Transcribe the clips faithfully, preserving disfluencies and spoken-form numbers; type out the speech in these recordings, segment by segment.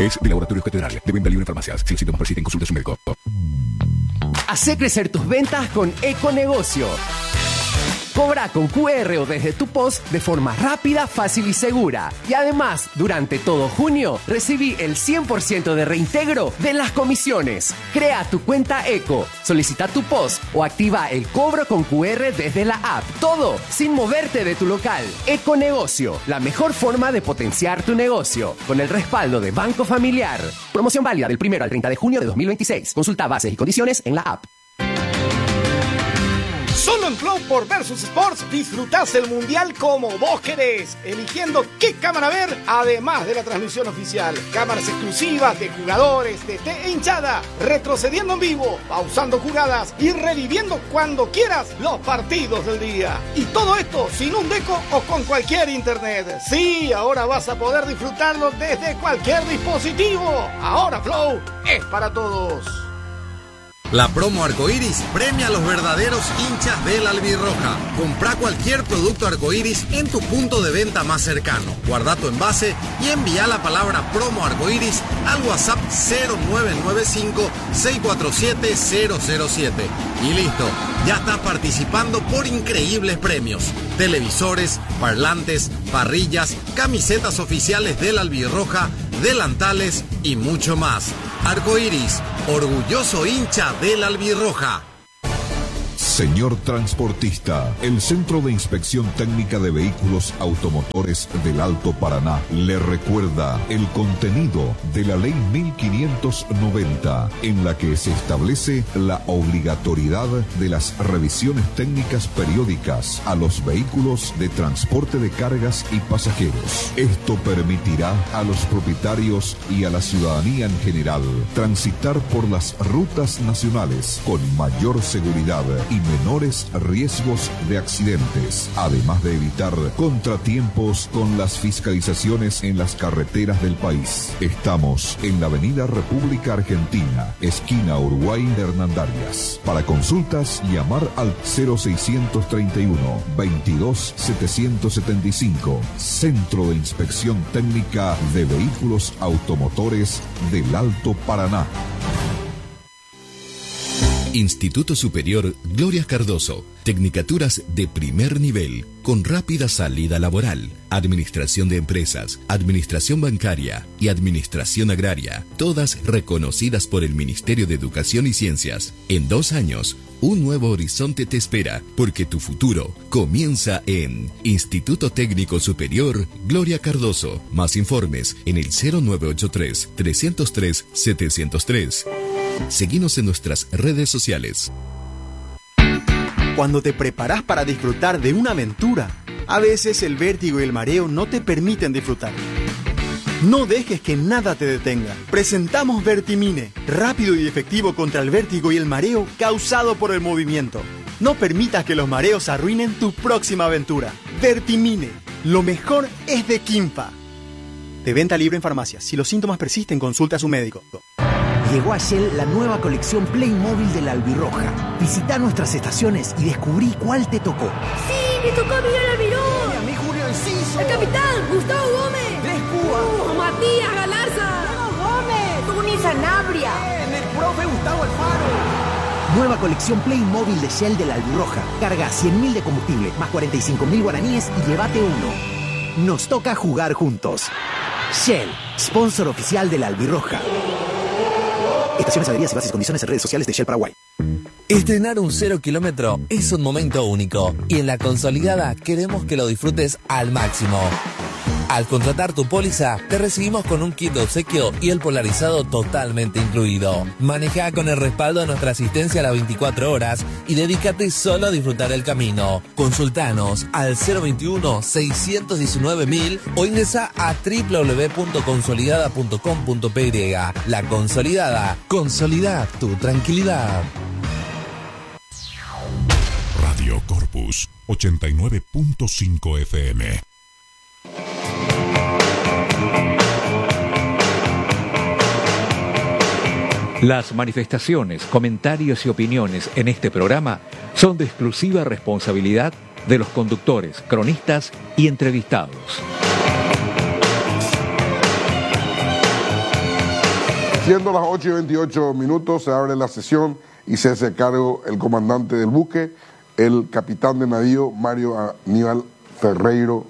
Es de Laboratorios Catedral. De venta libre en farmacias. Si los síntomas persisten, consulte a su médico. Hacé crecer tus ventas con Econegocio. Cobra con Q R o desde tu post de forma rápida, fácil y segura. Y además, durante todo junio, recibí el cien por ciento de reintegro de las comisiones. Crea tu cuenta Eco, solicita tu post o activa el cobro con Q R desde la app. Todo sin moverte de tu local. Econegocio, la mejor forma de potenciar tu negocio. Con el respaldo de Banco Familiar. Promoción válida del primero al treinta de junio de dos mil veintiséis. Consulta bases y condiciones en la app. Solo en Flow por Versus Sports disfrutás el Mundial como vos querés, eligiendo qué cámara ver, además de la transmisión oficial. Cámaras exclusivas de jugadores, D T e hinchada, retrocediendo en vivo, pausando jugadas y reviviendo cuando quieras los partidos del día. Y todo esto sin un deco o con cualquier internet. Sí, ahora vas a poder disfrutarlo desde cualquier dispositivo. Ahora Flow es para todos. La promo Arcoiris premia a los verdaderos hinchas del Albirroja. Comprá cualquier producto Arcoiris en tu punto de venta más cercano. Guarda tu envase y envía la palabra promo Arcoiris al WhatsApp cero nueve nueve cinco, seis cuatro siete, cero cero siete. Y listo, ya estás participando por increíbles premios. Televisores, parlantes, parrillas, camisetas oficiales del Albirroja, delantales y mucho más. Arcoiris, orgulloso hincha del Albirroja. Señor transportista, el Centro de Inspección Técnica de Vehículos Automotores del Alto Paraná le recuerda el contenido de la Ley mil quinientos noventa, en la que se establece la obligatoriedad de las revisiones técnicas periódicas a los vehículos de transporte de cargas y pasajeros. Esto permitirá a los propietarios y a la ciudadanía en general transitar por las rutas nacionales con mayor seguridad y menores riesgos de accidentes, además de evitar contratiempos con las fiscalizaciones en las carreteras del país. Estamos en la Avenida República Argentina, esquina Uruguay Hernandarias. Para consultas, llamar al cero seiscientos treinta y uno, veintidós, setecientos setenta y cinco. Centro de Inspección Técnica de Vehículos Automotores del Alto Paraná. Instituto Superior Gloria Cardoso. Tecnicaturas de primer nivel, con rápida salida laboral. Administración de empresas, administración bancaria y administración agraria. Todas reconocidas por el Ministerio de Educación y Ciencias. En dos años, un nuevo horizonte te espera, porque tu futuro comienza en Instituto Técnico Superior Gloria Cardoso. Más informes en el cero nueve ocho tres, tres cero tres, siete cero tres. Seguinos en nuestras redes sociales. Cuando te preparas para disfrutar de una aventura, a veces el vértigo y el mareo no te permiten disfrutar. No dejes que nada te detenga. Presentamos Vertimine, rápido y efectivo contra el vértigo y el mareo causado por el movimiento. No permitas que los mareos arruinen tu próxima aventura. Vertimine, lo mejor es de Quimpa. De venta libre en farmacias. Si los síntomas persisten, consulta a su médico. Llegó a Shell la nueva colección Playmobil de la Albirroja. Visita nuestras estaciones y descubrí cuál te tocó. ¡Sí! ¡Me tocó a Miguel Almirón! ¡Y a mí Julio Enciso! ¡El capitán! ¡Gustavo Gómez! ¡Tres Cubas! ¡Uh, Matías Galarza! ¡Diego Gómez! ¡Tuni Sanabria! ¡Bien! ¡El profe Gustavo Alfaro! Nueva colección Playmobil de Shell de la Albirroja. Carga cien mil de combustible, más cuarenta y cinco mil guaraníes y llévate uno. Nos toca jugar juntos. Shell, sponsor oficial de la Albirroja. Estaciones, adheridas y bases y condiciones en redes sociales de Shell Paraguay. Estrenar un cero kilómetro es un momento único y en la Consolidada queremos que lo disfrutes al máximo. Al contratar tu póliza, te recibimos con un kit de obsequio y el polarizado totalmente incluido. Maneja con el respaldo de nuestra asistencia a las veinticuatro horas y dedícate solo a disfrutar el camino. Consultanos al cero veintiuno, seiscientos diecinueve mil o ingresa a doble u doble u doble u punto consolidada punto com punto p y. La Consolidada. Consolida tu tranquilidad. Radio Corpus ochenta y nueve punto cinco F M. Las manifestaciones, comentarios y opiniones en este programa son de exclusiva responsabilidad de los conductores, cronistas y entrevistados. Siendo las ocho y veintiocho minutos, se abre la sesión y se hace cargo el comandante del buque, el capitán de navío, Mario Aníbal Ferreiro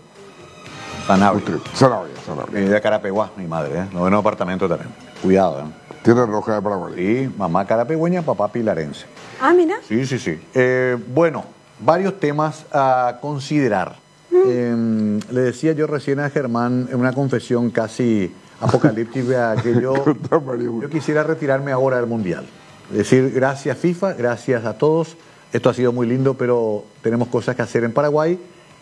Sanabria. Sanabria, Sanabria. Y de Carapeguá, mi madre, ¿eh? Noveno apartamento también. Cuidado, ¿eh? Tierra Roja de Paraguay. Sí, mamá carapegüeña, papá pilarense. Ah, mira. Sí, sí, sí. Eh, bueno, varios temas a considerar. Mm. Eh, le decía yo recién a Germán en una confesión casi apocalíptica que yo, yo quisiera retirarme ahora del Mundial. Decir gracias FIFA, gracias a todos. Esto ha sido muy lindo, pero tenemos cosas que hacer en Paraguay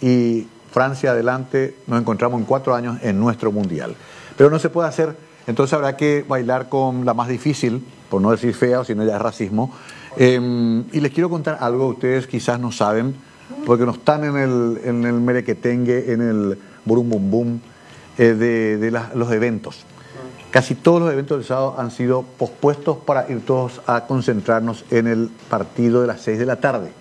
y Francia adelante, nos encontramos en cuatro años en nuestro Mundial. Pero no se puede hacer, entonces habrá que bailar con la más difícil, por no decir fea, sino ya es racismo. Eh, y les quiero contar algo, ustedes quizás no saben, porque no están en el, en el merequetengue, en el burum bum bum eh, de, de la, los eventos. Casi todos los eventos del sábado han sido pospuestos para ir todos a concentrarnos en el partido de las seis de la tarde.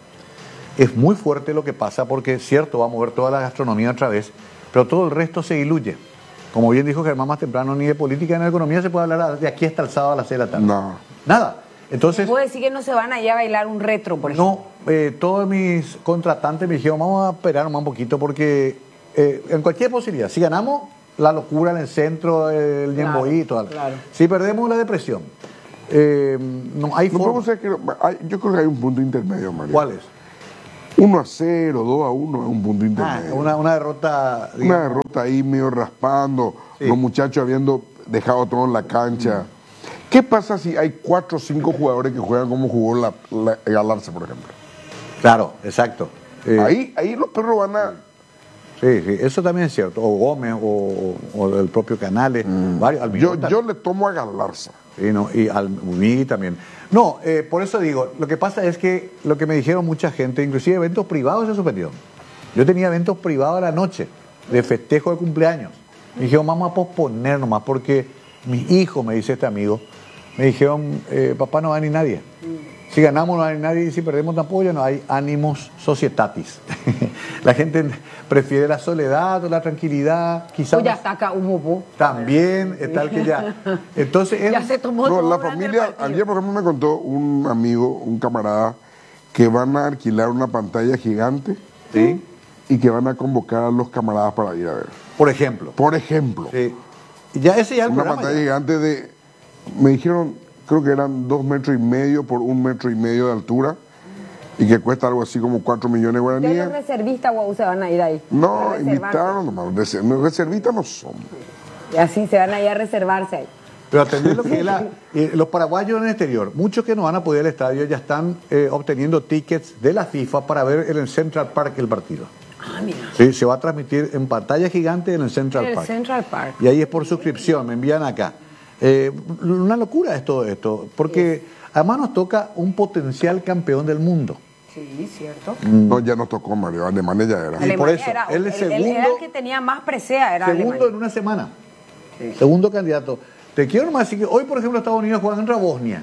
Es muy fuerte lo que pasa porque es cierto, va a mover toda la gastronomía otra vez, pero todo el resto se diluye. Como bien dijo Germán más temprano, ni de política ni de economía se puede hablar de aquí hasta el sábado a las seis de la tarde. No. Nada. Entonces, ¿puedo decir que no se van allá a bailar un retro, por ejemplo? No, eh, todos mis contratantes me dijeron, vamos a esperar un poquito porque eh, en cualquier posibilidad, si ganamos, la locura en el centro, el Ñemboí y todo. Claro. Si perdemos, la depresión. Eh, no hay no forma. Ser que, hay, yo creo que hay un punto intermedio, Mario. ¿Cuál es? uno a cero, dos a uno es un punto intermedio. Ah, una, una derrota. Digamos. Una derrota ahí medio raspando, sí. Los muchachos habiendo dejado todo en la cancha. Mm. ¿Qué pasa si hay cuatro o cinco jugadores que juegan como jugó la, la Galarza, por ejemplo? Claro, exacto. Eh, ahí, ahí los perros van a... Sí, sí, eso también es cierto. O Gómez, o, o el propio Canales, mm. varios. Yo, yo le tomo a Galarza. Sí, no, y al Muni también. No, eh, por eso digo, lo que pasa es que lo que me dijeron mucha gente, inclusive eventos privados se suspendieron. Yo tenía eventos privados a la noche, de festejo de cumpleaños. Me dijeron, vamos a posponer nomás, porque mis hijos, me dice este amigo, me dijeron, eh, papá, no va ni nadie. Si ganamos no hay nadie y si perdemos tampoco ya no hay ánimos societatis. La gente prefiere la soledad o la tranquilidad. Quizás o ya está acá un bobo. También está el que ya. Entonces él, ya se tomó no, todo la familia. Ayer por ejemplo me contó un amigo, un camarada, que van a alquilar una pantalla gigante. ¿Sí? Y que van a convocar a los camaradas para ir a ver. Por ejemplo. Por ejemplo. Sí. Y ya ese ya el una pantalla ya. gigante de. Me dijeron. Creo que eran dos metros y medio por un metro y medio de altura y que cuesta algo así como cuatro millones de guaraníes. ¿Los reservistas o se van a ir ahí? No, invitaron nomás. Reservistas no son. Y así se van a ir a reservarse ahí. Pero atender lo que es la, eh, los paraguayos en el exterior, muchos que no van a poder ir al estadio ya están eh, obteniendo tickets de la FIFA para ver en el Central Park el partido. Ah, mira. Sí, se va a transmitir en pantalla gigante en el Central el Park. Central Park. Y ahí es por suscripción, me envían acá. Eh, una locura es todo esto, porque sí. Además nos toca un potencial campeón del mundo. Sí, cierto. No, ya nos tocó, Mario, Alemania ya era. Alemania y por eso, era, él es segundo, él era el que tenía más presea, era segundo Alemania. en una semana. Sí. Segundo candidato. Te quiero nomás decir que hoy, por ejemplo, Estados Unidos juega contra Bosnia.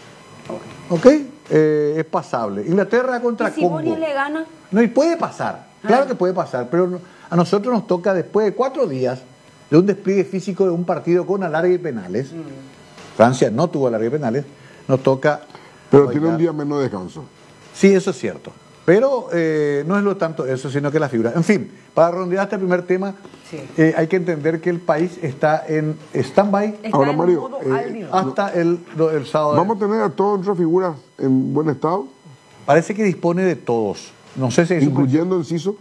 ¿Ok? Eh, es pasable. Inglaterra contra ¿Y si Congo. Bosnia le gana? No, y puede pasar. Claro ah. que puede pasar, pero a nosotros nos toca después de cuatro días de un despliegue físico de un partido con alargue y penales. Mm. Francia no tuvo alargue y penales. Nos toca... Pero tiene un día menos de descanso. Sí, eso es cierto. Pero eh, no es lo tanto eso, sino que la figura. En fin, para redondear este primer tema, sí. eh, hay que entender que el país está en stand-by. Ahora, Mario, eh, hasta el, el sábado. ¿Vamos a tener a todas nuestras figuras en buen estado? Parece que dispone de todos. No sé si... ¿Incluyendo Enciso?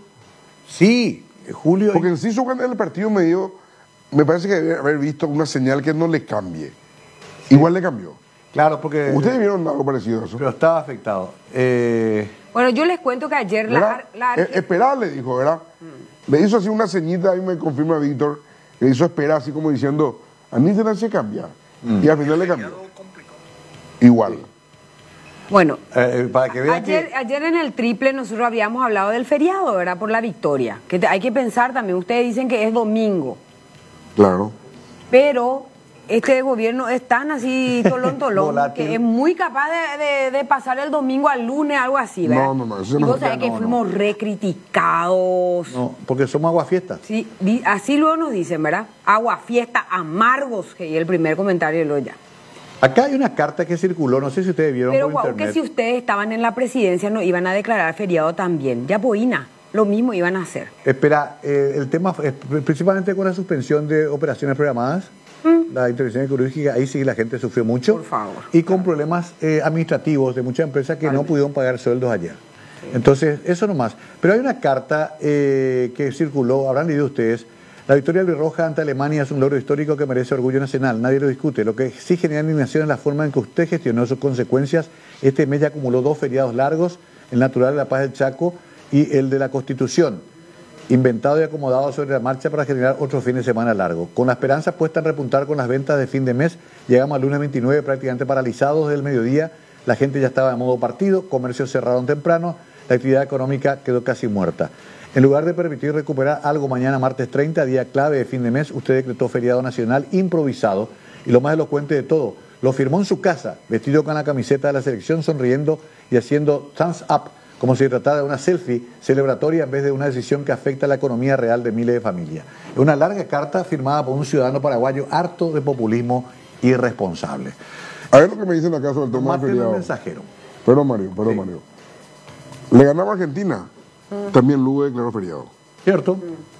Sí, Julio... Porque Enciso en el partido me dio... Me parece que debe haber visto una señal que no le cambie. Sí. Igual le cambió. Claro, porque... ¿Ustedes vieron algo parecido a eso? Pero estaba afectado. Eh... Bueno, yo les cuento que ayer la... la... Eh, esperar, le dijo, ¿verdad? Mm. Le hizo así una ceñita, ahí me confirma Víctor, le hizo esperar así como diciendo, a mí se le hace cambiar. Mm. Y al final le cambió. Igual. Bueno, eh, para que vean ayer, que... ayer en el triple nosotros habíamos hablado del feriado, ¿verdad? Por la victoria. Que te, hay que pensar también, ustedes dicen que es domingo. Claro. Pero este gobierno es tan así tolón tolón que es muy capaz de, de, de pasar el domingo al lunes, algo así, ¿verdad? No, no, no. Eso y no vos sabés no, que no. fuimos recriticados. No, porque somos aguafiestas. Sí, di, así luego nos dicen, ¿verdad? Aguafiestas, amargos, que es el primer comentario de Loya. Acá hay una carta que circuló, no sé si ustedes vieron Pero por guau, internet. que si ustedes estaban en la presidencia no iban a declarar feriado también. Ya boina, lo mismo iban a hacer. Espera, eh, el tema es principalmente con la suspensión de operaciones programadas, mm. la intervención quirúrgica, ahí sí la gente sufrió mucho. Por favor. Y con problemas eh, administrativos de muchas empresas que Al no pudieron pagar sueldos ayer. Sí. Entonces, eso nomás. Pero hay una carta eh, que circuló, habrán leído ustedes. La victoria albirroja ante Alemania es un logro histórico que merece orgullo nacional, nadie lo discute. Lo que sí genera indignación es la forma en que usted gestionó sus consecuencias. Este mes ya acumuló dos feriados largos, el natural de la Paz del Chaco y el de la Constitución, inventado y acomodado sobre la marcha para generar otro fin de semana largo. Con la esperanza puesta en repuntar con las ventas de fin de mes, llegamos al lunes veintinueve prácticamente paralizados desde el mediodía. La gente ya estaba en modo partido, comercios cerraron temprano, la actividad económica quedó casi muerta. En lugar de permitir recuperar algo mañana, martes treinta, día clave de fin de mes, usted decretó feriado nacional improvisado. Y lo más elocuente de todo, lo firmó en su casa, vestido con la camiseta de la selección, sonriendo y haciendo thumbs up, como si se tratara de una selfie celebratoria en vez de una decisión que afecta a la economía real de miles de familias. Es una larga carta firmada por un ciudadano paraguayo harto de populismo irresponsable. A ver lo que me dicen acá sobre el tema del feriado. Mensajero. Perdón, Mario, perdón, sí. Mario. Le ganaba a Argentina. También Lugo declaró feriado. Cierto.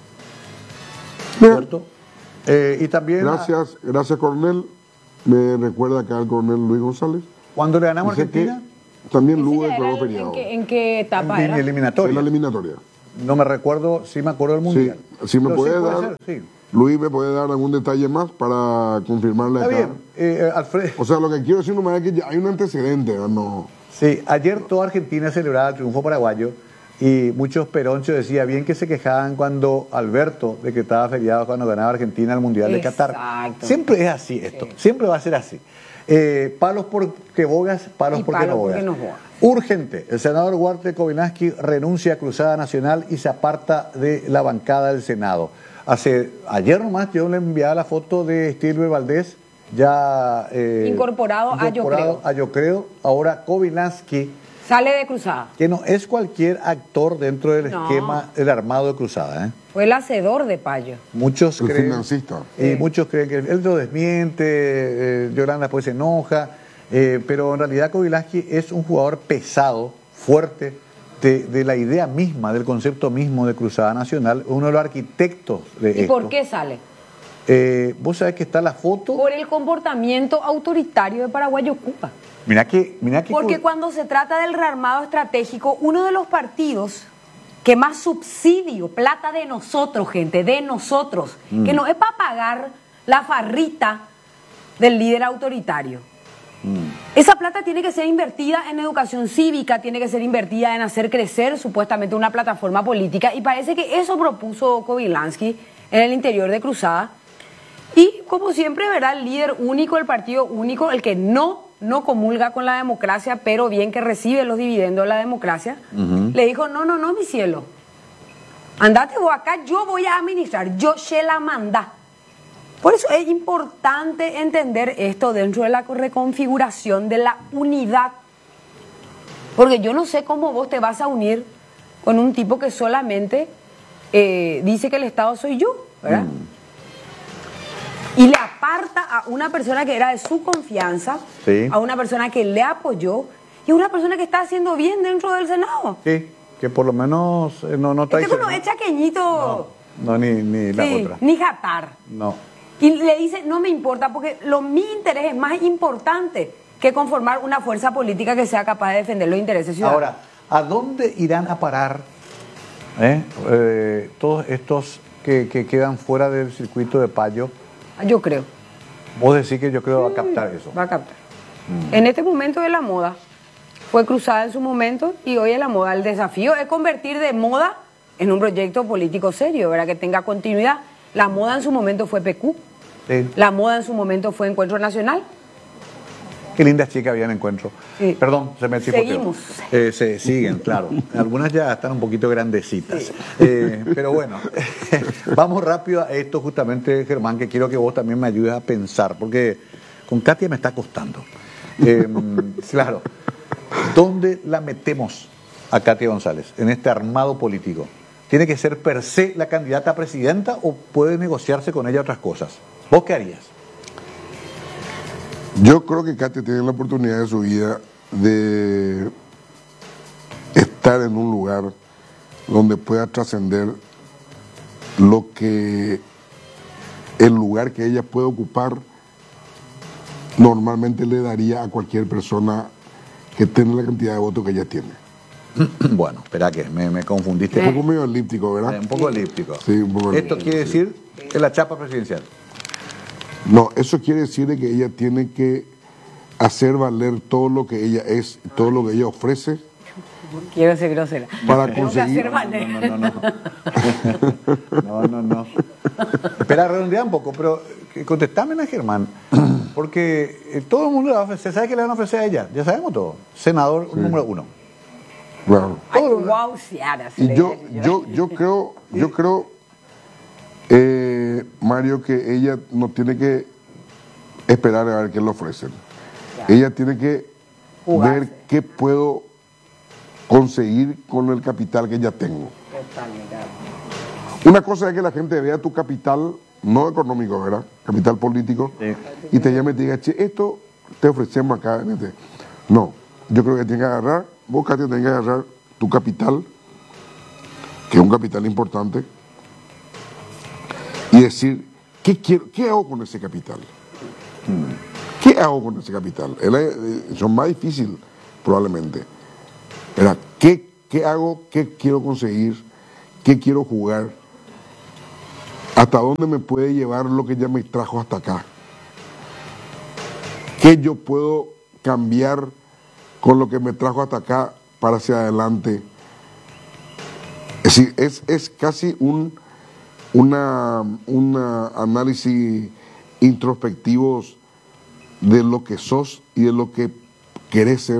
Cierto. Eh, y también. Gracias, a... gracias, Coronel. Me recuerda acá el coronel Luis González. Cuando le ganamos a Argentina. También Lugo declaró feriado. ¿En qué, en qué etapa en, era? En eliminatoria. En la eliminatoria. No me recuerdo, sí me acuerdo del mundial. Sí, si me Pero puede sí puede dar. ser, sí. Luis, ¿me puede dar algún detalle más para confirmarle Está acá? bien, eh, Alfredo. O sea, lo que quiero decir nomás es que ya hay un antecedente, ¿no? Sí, ayer toda Argentina celebraba el triunfo paraguayo y muchos peronchos decían bien que se quejaban cuando Alberto decretaba feriado cuando ganaba Argentina el Mundial de Qatar. Exacto. Siempre es así esto, sí. Siempre va a ser así. Eh, palos porque bogas, palos Y porque palos no bogas. porque no bogas. Urgente, el senador Huarte Kobylanski renuncia a Cruzada Nacional y se aparta de la bancada del Senado. Hace, ayer nomás yo le enviaba la foto de Stilber Valdés, ya eh, incorporado, incorporado a Yo Creo. A Yo Creo. Ahora Kobylanski sale de Cruzada. Que no es cualquier actor dentro del no. esquema del armado de Cruzada. ¿eh? Fue el hacedor de Payo. Muchos el creen. financista. Y sí. Muchos creen que él lo desmiente, eh, Yolanda después se enoja, eh, pero en realidad Kobylanski es un jugador pesado, fuerte, de, de la idea misma, del concepto mismo de Cruzada Nacional, uno de los arquitectos de ¿Y esto. por qué sale? Eh, Vos sabés que está la foto. Por el comportamiento autoritario de Paraguay Ocupa. Mirá que, mirá que Porque cuando se trata del rearmado estratégico, uno de los partidos que más subsidio, plata de nosotros, gente, de nosotros, mm. que no es para pagar la farrita del líder autoritario. Mm. Esa plata tiene que ser invertida en educación cívica, tiene que ser invertida en hacer crecer supuestamente una plataforma política, y parece que eso propuso Kobylanski en el interior de Cruzada. Y como siempre, verá el líder único, el partido único, el que no no comulga con la democracia, pero bien que recibe los dividendos de la democracia, uh-huh. le dijo, no, no, no, mi cielo, andate vos acá, yo voy a administrar, yo se la manda. Por eso es importante entender esto dentro de la reconfiguración de la unidad, porque yo no sé cómo vos te vas a unir con un tipo que solamente eh, dice que el Estado soy yo, ¿verdad? Uh-huh. Y le aparta a una persona que era de su confianza, sí. a una persona que le apoyó y a una persona que está haciendo bien dentro del Senado. Sí, que por lo menos no, no Este no es chaqueñito. No, no ni, ni la sí, otra. Ni jatar. No. Y le dice, no me importa, porque lo, mi interés es más importante que conformar una fuerza política que sea capaz de defender los intereses ciudadanos. Ahora, ¿a dónde irán a parar eh, eh, todos estos que, que quedan fuera del circuito de Payo? Yo creo. Vos decís que Yo Creo va a captar eso. Va a captar. Mm. En este momento de la moda, fue Cruzada en su momento y hoy es la moda. El desafío es convertir de moda en un proyecto político serio, ¿verdad? Que tenga continuidad. La moda en su momento fue P Q. Sí. La moda en su momento fue Encuentro Nacional. Qué lindas chicas había en Encuentro. Sí. Perdón, se me chipoteó. Seguimos. Eh, se siguen, claro. Algunas ya están un poquito grandecitas. Sí. Eh, pero bueno, vamos rápido a esto justamente, Germán, que quiero que vos también me ayudes a pensar, porque con Katia me está costando. Eh, claro, ¿dónde la metemos a Katia González en este armado político? ¿Tiene que ser per se la candidata a presidenta o puede negociarse con ella otras cosas? ¿Vos qué harías? Yo creo que Katia tiene la oportunidad de su vida de estar en un lugar donde pueda trascender lo que el lugar que ella puede ocupar normalmente le daría a cualquier persona que tenga la cantidad de votos que ella tiene. Bueno, espera que me, me confundiste. Un poco medio elíptico, ¿verdad? Eh, un poco elíptico. Sí, un poco Esto elíptico, quiere sí. decir que la chapa presidencial. No, eso quiere decir de que ella tiene que hacer valer todo lo que ella es, todo lo que ella ofrece. Quiero ser grosera. Para Tengo conseguir- que hacer valer. No, no, no. No, no, no. Espera, redondear un poco, pero eh, contestame a Germán, porque eh, todo el mundo le va a ofrecer, ¿sabe qué le van a ofrecer a ella? Ya sabemos todo. Senador Sí. número uno. Claro. Ay, wow, Ciara. se Y le yo, dice, yo, yo creo, yo creo, eh, Mario, que ella no tiene que esperar a ver qué le ofrecen. Ella tiene que Jugarse. ver qué puedo conseguir con el capital que ya tengo. Totalmente. Una cosa es que la gente vea tu capital, no económico, ¿verdad? Capital político, y te llame y te diga, che, esto te ofrecemos acá. En este. No, yo creo que tienes que agarrar, vos, Katia, tienes que agarrar tu capital, que es un capital importante, y decir, ¿qué, quiero, qué hago con ese capital? ¿Qué hago con ese capital? Es la- eh, Son más difícil, probablemente. Era, ¿qué, ¿Qué hago? ¿Qué quiero conseguir? ¿Qué quiero jugar? ¿Hasta dónde me puede llevar lo que ya me trajo hasta acá? ¿Qué yo puedo cambiar con lo que me trajo hasta acá para hacia adelante? Es decir, es, es casi un una, una análisis introspectivos de lo que sos y de lo que querés ser.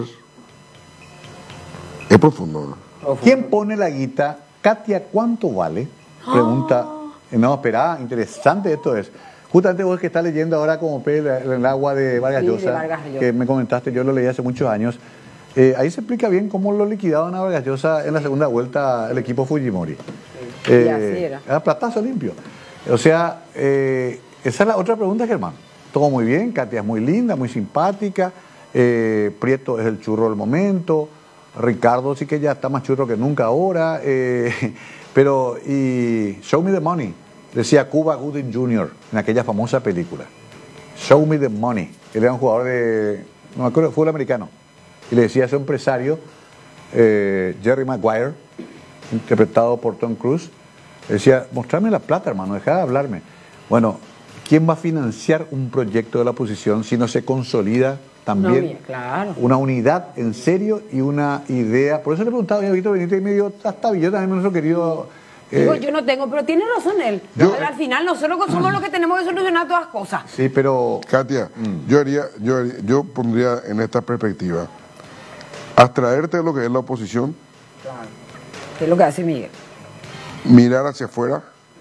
Es profundo, ¿no? ¿Quién pone la guita? Katia, ¿cuánto vale? Pregunta. No, espera, interesante esto es. Justamente vos que estás leyendo ahora como pe el, el agua de Vargas Sí, de Llosa, Vargas Llosa. que me comentaste, yo lo leí hace muchos años. Eh, ahí se explica bien cómo lo liquidaban a Vargas Llosa en la segunda vuelta el equipo Fujimori. Sí, y así era. platazo limpio. O sea, eh, esa es la otra pregunta, Germán. Todo muy bien, Katia es muy linda, muy simpática, eh, Prieto es el churro del momento, Ricardo sí que ya está más churro que nunca ahora, eh, pero y Show Me the Money, decía Cuba Gooding junior en aquella famosa película. Show Me the Money. Él era un jugador de, no me acuerdo, fútbol americano. Y le decía a su empresario, eh, Jerry Maguire, interpretado por Tom Cruise, le decía, mostrame la plata, hermano, deja de hablarme. Bueno, ¿quién va a financiar un proyecto de la oposición si no se consolida también No, bien, claro. una unidad en serio y una idea? Por eso le preguntaba a Víctor Benítez y me dijo, está bien, yo también, nuestro querido... eh, Digo, yo no tengo, pero tiene razón él. Yo- Pero al final nosotros somos los que tenemos que solucionar todas las cosas. Sí, pero... Katia, yo, haría, yo, haría- yo pondría en esta perspectiva, abstraerte de lo que es la oposición, ¿Qué es lo que hace Miguel? mirar hacia afuera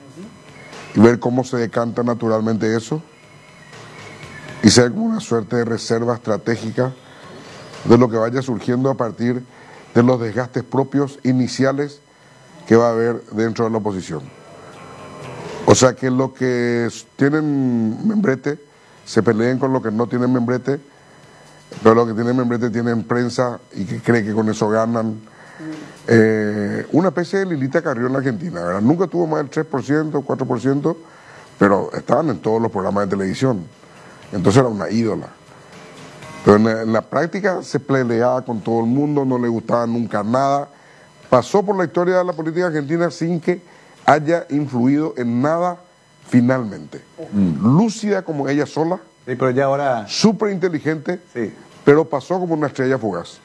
y ver cómo se decanta naturalmente eso y ser como una suerte de reserva estratégica de lo que vaya surgiendo a partir de los desgastes propios iniciales que va a haber dentro de la oposición. O sea, que los que tienen membrete se peleen con los que no tienen membrete, pero los que tienen membrete tienen prensa y que creen que con eso ganan. Eh, una especie de Lilita Carrió en la Argentina, ¿verdad? Nunca tuvo más del tres por ciento, cuatro por ciento, pero estaban en todos los programas de televisión. Entonces era una ídola. Pero en la, en la práctica se peleaba con todo el mundo, no le gustaba nunca nada. Pasó por la historia de la política argentina sin que haya influido en nada finalmente. Lúcida como ella sola, Sí, pero ya ahora... súper inteligente, Sí. pero pasó como una estrella fugaz.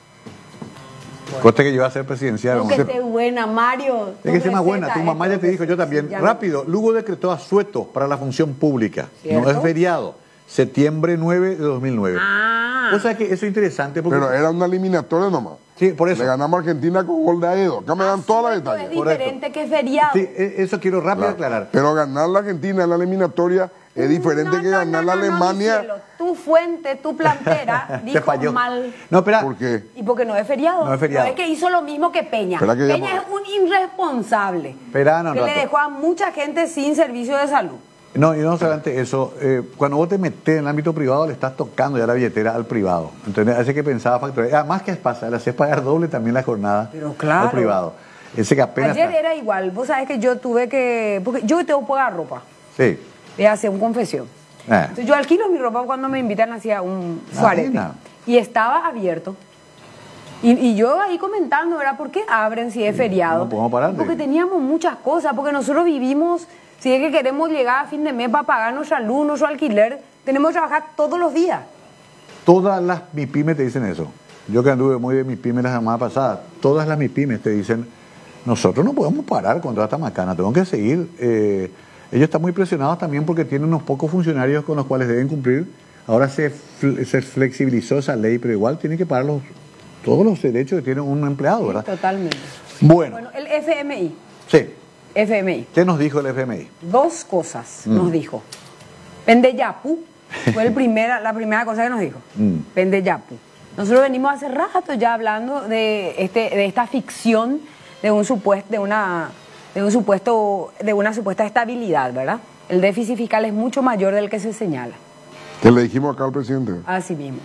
Coste que yo iba a ser presidencial. Tú que vamos. estés buena, Mario. Tiene que Tu ser más buena. receta Tu mamá es- ya te dijo, yo también. Ya Rápido, Lugo decretó asueto para la función pública. ¿Cierto? No es feriado. Septiembre nueve de dos mil nueve. Ah. O sea que eso es interesante porque... Pero era una eliminatoria nomás. Sí, por eso. Le ganamos a Argentina con gol de Aedo. Acá me dan todas las Es detalles. diferente que feriado. Sí, e- eso quiero rápido Claro. aclarar. Pero ganar la Argentina en la eliminatoria es diferente No, que no, ganar no, la no, no, mi Alemania. cielo. Tu fuente, tu plantera, Te dijo falló. mal. No, espera. ¿Por qué? Y porque no es feriado. No es feriado. es que hizo lo mismo que Peña. Espera que ya Peña por- es un irresponsable. Espera, no, que no, le no. dejó a mucha gente sin servicio de salud. No, y no solamente eso, eh, cuando vos te metés en el ámbito privado le estás tocando ya la billetera al privado. Entonces, hace que pensaba factoría. Además, ¿qué pasa? Le haces pagar doble también la jornada Pero claro. al privado. Ese que apenas Ayer está. era igual. Vos sabés que yo tuve que... Porque yo tengo poca ropa. Sí. Voy a hacer una confesión. Eh. Entonces, yo alquilo mi ropa cuando me invitan hacia un suarete. Imagina. Y estaba abierto. Y, y yo ahí comentando, ¿verdad? ¿Por qué abren si es feriado? No podemos parar. Porque teníamos muchas cosas, porque nosotros vivimos, si es que queremos llegar a fin de mes para pagar nuestra luz, nuestro alquiler, tenemos que trabajar todos los días. Todas las MIPYMES te dicen eso. Yo que anduve muy de MIPYMES la semana pasada, todas las MIPYMES te dicen, nosotros no podemos parar con toda esta macana, tenemos que seguir. Eh, ellos están muy presionados también porque tienen unos pocos funcionarios con los cuales deben cumplir. Ahora se, se flexibilizó esa ley, pero igual tienen que pagar los, todos los derechos que tiene un empleado, ¿verdad? Totalmente. Bueno. Bueno, el F M I. Sí. F M I. ¿Qué nos dijo el F M I? Dos cosas Mm. nos dijo. Pendeyapu fue el primera, la primera cosa que nos dijo. Mm. Pendeyapu. Nosotros venimos hace rato ya hablando de este, de esta ficción de un supuesto, de una, de un supuesto, de una supuesta estabilidad, ¿verdad? El déficit fiscal es mucho mayor del que se señala. Que le dijimos acá al presidente. Así mismo.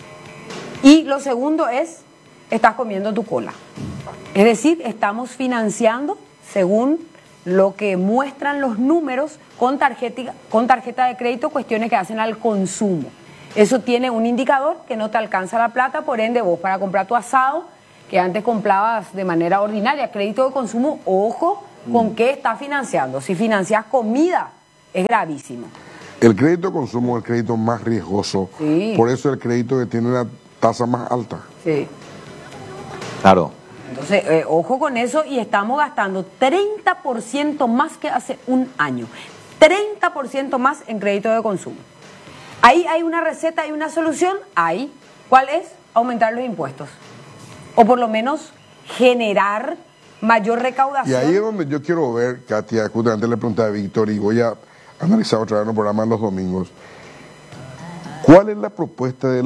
Y lo segundo es, estás comiendo tu cola. Es decir, estamos financiando, según lo que muestran los números, con tarjeta, con tarjeta de crédito, cuestiones que hacen al consumo. Eso tiene un indicador que no te alcanza la plata, por ende vos para comprar tu asado, que antes comprabas de manera ordinaria, crédito de consumo, ojo con qué estás financiando. Si financias comida, es gravísimo. El crédito de consumo es el crédito más riesgoso. Sí. Por eso el crédito que tiene la tasa más alta. Sí. Claro. Entonces, eh, ojo con eso, y estamos gastando treinta por ciento más que hace un año. treinta por ciento más en crédito de consumo. Ahí hay una receta, hay una solución, hay. ¿Cuál es? Aumentar los impuestos. O por lo menos generar mayor recaudación. Y ahí es donde yo quiero ver, Katia, justamente le pregunté a Víctor y voy a analizar otra vez en el programa los domingos. ¿Cuál es la propuesta de